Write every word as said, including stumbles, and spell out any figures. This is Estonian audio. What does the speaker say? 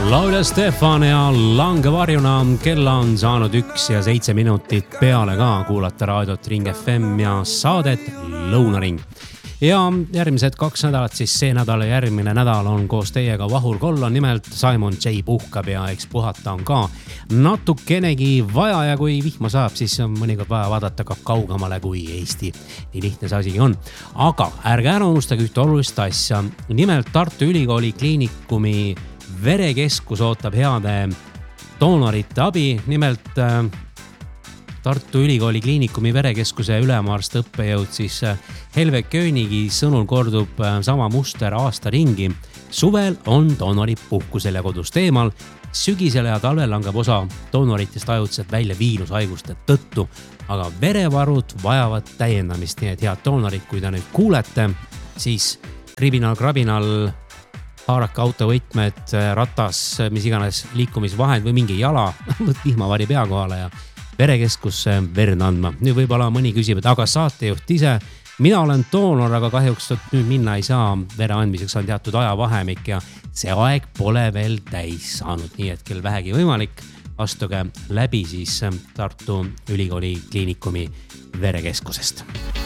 Laulja Stefan ja langevarjuna kell on saanud üks ja seitse minutit peale ka kuulata raadiot Ring F M ja saadet Lõunaring. Ja järgmised kaks nädalat, siis see nädal ja järgmine nädal on koos teiega Vahur Kollon, nimelt Simon J. puhkab ja eks puhata on ka natukenegi vaja ja kui vihma saab, siis on mõnikord vaja vaadata ka kaugemale kui Eesti. Nii lihtne see asigi on. Aga ärge ära unustage ühte olulist asja. Nimelt Tartu Ülikooli Kliinikumi verekeskus ootab heade doonorite abi. Nimelt Tartu Ülikooli Kliinikumi verekeskuse ülemarst õppejõud siis Helve Köönigi sõnul kordub sama muster aasta ringi. Suvel on doonorid puhkusel ja kodus teemal. Sügisel ja talvel langeb osa doonoritest ajutselt välja viirushaiguste tõttu, aga verevarud vajavad täiendamist. Nii et head doonorid, kui te nüüd kuulete, siis kribinal, krabinal, haarake autovõtmed, ratas, mis iganes liikumisvahend või mingi jala, vihmavari pea kohale ja verekeskusse verd andma. Nüüd võib-olla mõni küsib, et aga saatejuht ise, mina olen doonor, aga kahjuks nüüd minna ei saa. Vere andmiseks on teatud ajavahemik ja see aeg pole veel täis saanud. Nii et kel vähegi võimalik, astuge läbi siis Tartu Ülikooli Kliinikumi verekeskusest.